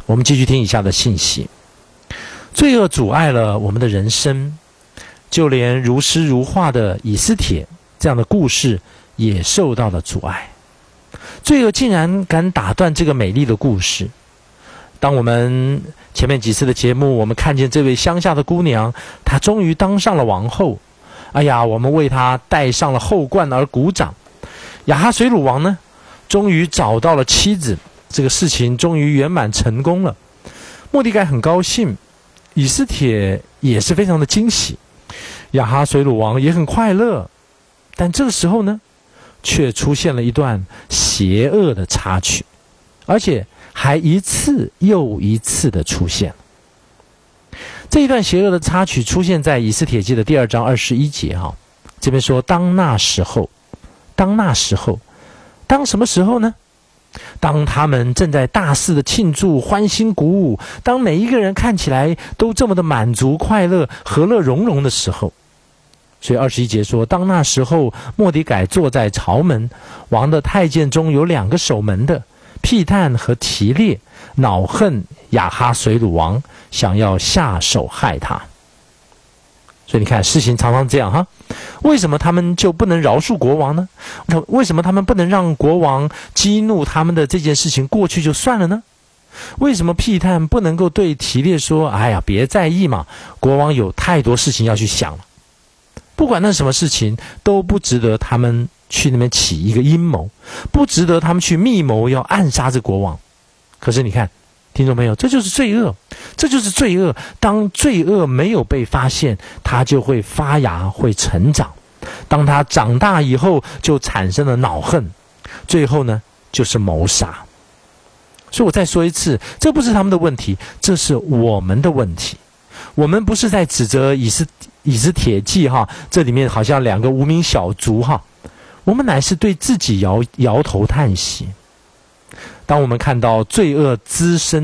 我们继续听以下的信息。罪恶阻碍了我们的人生，就连如诗如画的以斯帖这样的故事也受到了阻碍。罪恶竟然敢打断这个美丽的故事。当我们前面几次的节目，我们看见这位乡下的姑娘，她终于当上了王后。哎呀，我们为她戴上了后冠而鼓掌。亚哈水鲁王呢，终于找到了妻子，这个事情终于圆满成功了。末底改很高兴，以斯帖也是非常的惊喜，亚哈水鲁王也很快乐。但这个时候呢，却出现了一段邪恶的插曲，而且还一次又一次的出现。这一段邪恶的插曲出现在以斯帖记的第2章21节哈，这边说当那时候，当什么时候呢？当他们正在大肆的庆祝，欢欣鼓舞，当每一个人看起来都这么的满足快乐，和乐融融的时候。所以21节说，当那时候，末底改坐在朝门，王的太监中有2个守门的，辟探和提列，恼恨亚哈水鲁王，想要下手害他。所以你看，事情常常这样哈。为什么他们就不能饶恕国王呢？为什么他们不能让国王激怒他们的这件事情过去就算了呢？为什么辟探不能够对提列说，哎呀，别在意嘛，国王有太多事情要去想了，不管那什么事情都不值得他们去那边起一个阴谋，不值得他们去密谋要暗杀这国王。可是你看，听众朋友，这就是罪恶，这就是罪恶。当罪恶没有被发现，它就会发芽，会成长。当它长大以后，就产生了恼恨，最后呢，就是谋杀。所以我再说一次，这不是他们的问题，这是我们的问题。我们不是在指责以斯帖记哈，这里面好像2个无名小卒哈，我们乃是对自己摇头叹息。当我们看到罪恶滋生